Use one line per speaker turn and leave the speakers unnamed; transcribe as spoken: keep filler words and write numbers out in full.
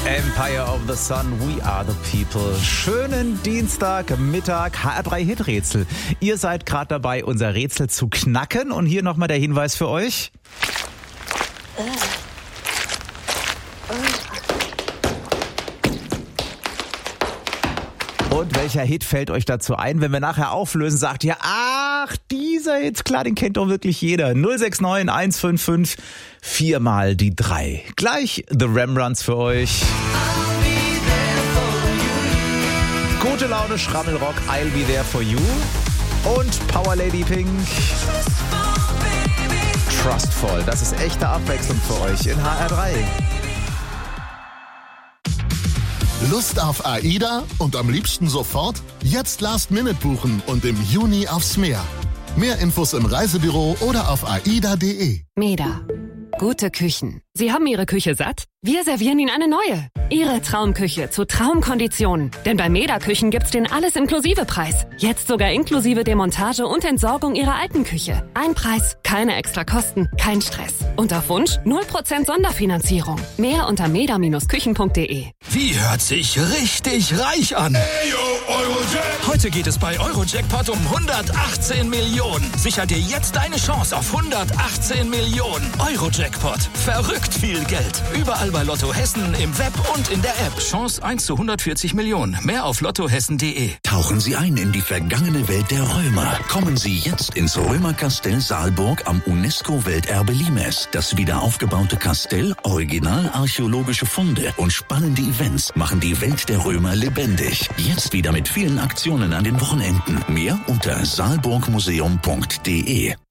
Empire of the Sun, we are the people. Schönen Dienstagmittag, H R drei Hiträtsel. Ihr seid gerade dabei, unser Rätsel zu knacken. Und hier nochmal der Hinweis für euch. Und welcher Hit fällt euch dazu ein? Wenn wir nachher auflösen, sagt ihr, ach, dieser Hit, klar, den kennt doch wirklich jeder. null sechs neun eins fünf fünf, viermal die drei. Gleich The Rembrandts für euch. Gute Laune, Schrammelrock, I'll be there for you. Und Power Lady Pink. Trustful, das ist echte Abwechslung für euch in H R drei.
Lust auf AIDA und am liebsten sofort? Jetzt Last Minute buchen und im Juni aufs Meer. Mehr Infos im Reisebüro oder auf aida punkt de.
Meda. Gute Küchen. Sie haben Ihre Küche satt? Wir servieren Ihnen eine neue. Ihre Traumküche zu Traumkonditionen. Denn bei Meda Küchen gibt's den Alles-Inklusive-Preis. Jetzt sogar inklusive Demontage und Entsorgung Ihrer alten Küche. Ein Preis, keine extra Kosten, kein Stress. Und auf Wunsch null Prozent Sonderfinanzierung. Mehr unter meda Bindestrich küchen punkt de.
Wie hört sich richtig reich an?
Hey, yo, Eurojack.
Heute geht es bei Eurojackpot um hundertachtzehn Millionen. Sicher dir jetzt deine Chance auf hundertachtzehn Millionen. Eurojackpot. Verrückt viel Geld. Überall bei Lotto Hessen, im Web und in der App. Chance eins zu hundertvierzig Millionen. Mehr auf lottohessen punkt de.
Tauchen Sie ein in die vergangene Welt der Römer. Kommen Sie jetzt ins Römerkastell Saalburg am UNESCO-Welterbe Limes. Das wiederaufgebaute Kastell, original-archäologische Funde und spannende Events machen die Welt der Römer lebendig. Jetzt wieder mit vielen Aktionen an den Wochenenden. Mehr unter saalburgmuseum punkt de.